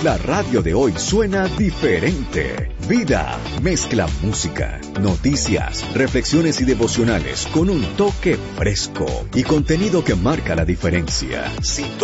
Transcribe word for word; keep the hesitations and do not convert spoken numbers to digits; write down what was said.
La radio de hoy suena diferente. Vida mezcla música, noticias, reflexiones y devocionales con un toque fresco y contenido que marca la diferencia.